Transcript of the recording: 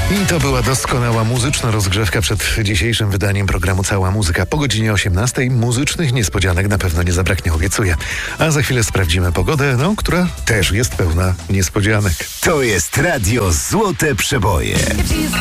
I to była doskonała muzyczna rozgrzewka przed dzisiejszym wydaniem programu Cała Muzyka. Po godzinie 18 muzycznych niespodzianek na pewno nie zabraknie, obiecuję. A za chwilę sprawdzimy pogodę, która też jest pełna niespodzianek. To jest Radio Złote Przeboje.